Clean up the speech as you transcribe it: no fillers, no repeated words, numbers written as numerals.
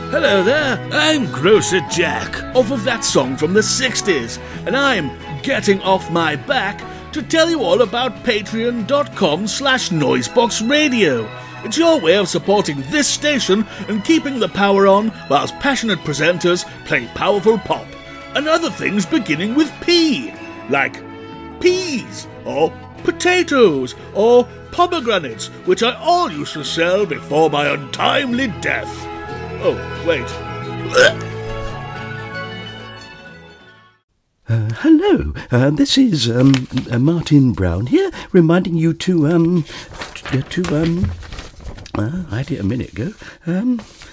Hello there, I'm Grocer Jack, off of that song from the 60s, and I'm getting off my back to tell you all about patreon.com/noiseboxradio. It's your way of supporting this station and keeping the power on whilst passionate presenters play powerful pop, and other things beginning with P, like peas, or potatoes, or pomegranates, which I all used to sell before my untimely death. Oh, wait. Hello, this is Martin Brown here, reminding you to I had it a minute ago.